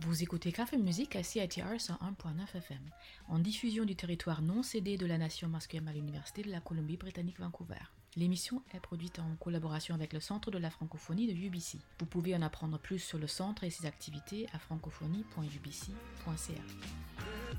Vous écoutez Café Musique à CITR 101.9 FM, en diffusion du territoire non cédé de la Nation Musqueam à l'Université de la Colombie-Britannique Vancouver. L'émission est produite en collaboration avec le Centre de la francophonie de UBC. Vous pouvez en apprendre plus sur le centre et ses activités à francophonie.ubc.ca.